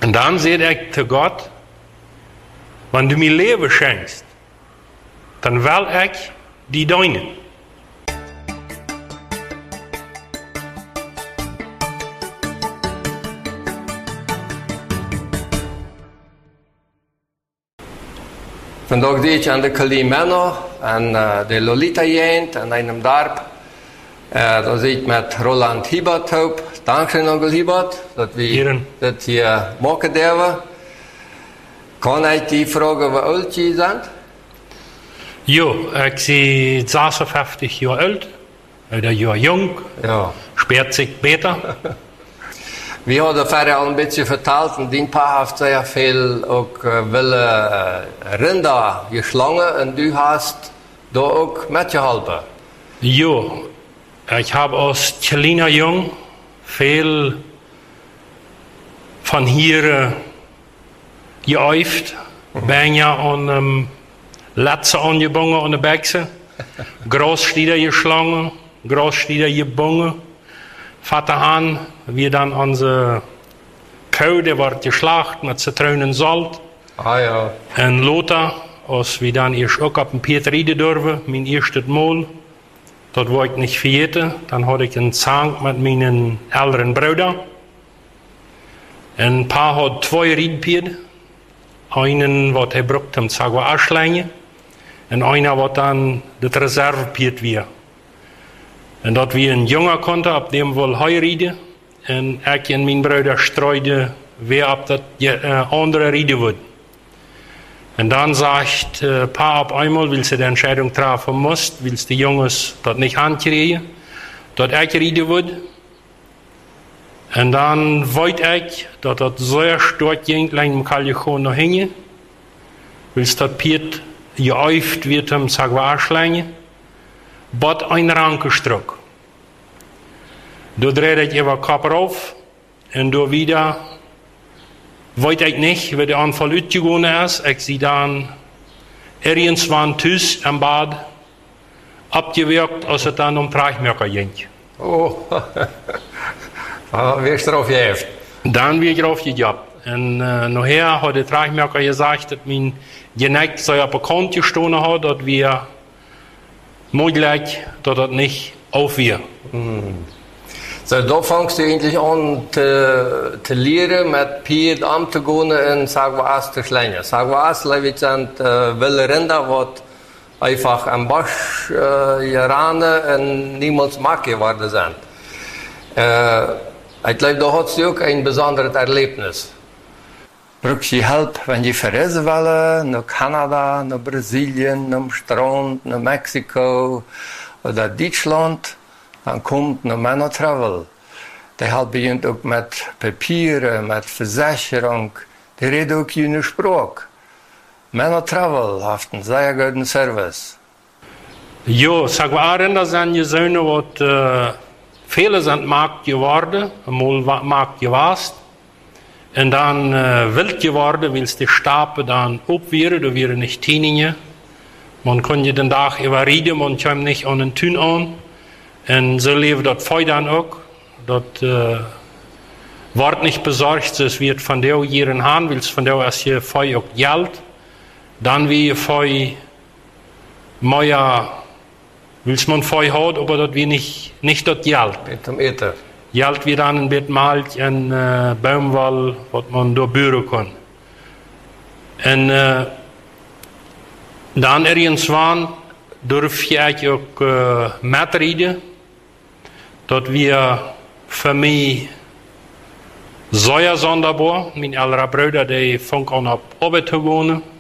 En dan zei ik te God, wenn du mir Leben schenkst, dann will ich die deine. Vandaag deed je aan de Kalimeno en de Lolita-jent en einem dorp. Dat zit ik met Roland Hiebert op. Dankzij onkel Hiebert dat we dat hier maken dürfen. Kan ik die vragen hoe oud je bent? Jo, ich bin 56 Jahre alt, oder Jahr jung, Ja. spürt sich besser. We hadden verder al een beetje verteld en die pa heeft sehr veel ook willen rinder geslangen en du hast da ook met geholpen. Jo, ich habe als kleiner Jung viel von hier geäuft, Benja und Latze angebunden an der Bechse, Großstieder geschlagen, Großstieder gebunden. Vater Hahn, wir dann unsere Kuh, der wird geschlacht mit Zitronen Salt. Ah ja. En Lothar, als wir dann erst auch auf den Piet rieden dürfen, mein erstes Mal, das war ich nicht vergeten. Dann hatte ich einen Zank mit meinen älteren Brüdern. Ein paar hat 2 Riedpiet. Einen, was er braucht, um zu Aschleine. Und einer, was dann das Reservepiet war. Und dat wir ein Junger konnte, ab dem wohl heurieden. Und ich und mein Bruder streuten, wer ab das andere rieden wird. Und dann sagt Pa auf einmal, willst du die Entscheidung treffen musst, willst die Jungs das nicht ankriegen, dass ich rieden wird. Und dann wollte ich, dass das sehr stark ging, im Kallechon noch hängen, willst das Piet geäuft wird, um zu Aschleine. Bot ein Rankenstruck. Da dreht ich über Kopf auf und da wieder, weiß ich nicht, wie der Anfall ausgegangen ist. Ich sehe dann irgendwann Tüß am Bad abgewirkt, als es dann Trachmerker ging. Oh, wie ist drauf geheft? Dann bin ich drauf gejabt. Und nachher hat der Trachmerker gesagt, dass mein Geneck so auf der Kante gestanden hat, dass wir möglich, dass das nicht aufwirkt. So, da fängst du endlich an zu lernen, mit Piet umzugehen und sagen wir erst zu schlägen. Sagen wir erst, Leute sind wilde Rinder, was einfach am Bosch geraten und niemals mag geworden sind. Ich glaube, da hast du auch ein besonderes Erlebnis. Brauchst du Hilfe, wenn die verreisen wollen, nach Kanada, nach Brasilien, nach Strand, nach Mexiko oder Deutschland, dann kommt noch Manor Travel. Die helfen auch mit Papieren, mit Versicherung, die reden auch jene Sprache. Manor Travel hat einen sehr guten Service. Jo, sag mal, Rinder sind gesehen, was viele sind Markt geworden, einmal Markt gewast. Und dann wild geworden, willst die Stape dann abwehren, da wäre nicht Tieninge. Man konnte den Tag überreden, man kam nicht an den Tün an. Und so lebt das Feu dann auch. Das wird nicht besorgt, es wird von der jeden Hahn, willst von der erst hier Feu auch Geld. Dann wie Feu mehr, willst man Feu hat, aber das wir nicht das Geld. Mit dem Ether. Geld wird dann ein bisschen malt in Baumwoll, was man da büren kann. Und dann irgendwann durfte ich auch mitreden, dass wir für mich sehr sonderbar, mein älterer Bruder, der fängt an auf Arbeit zu gehen.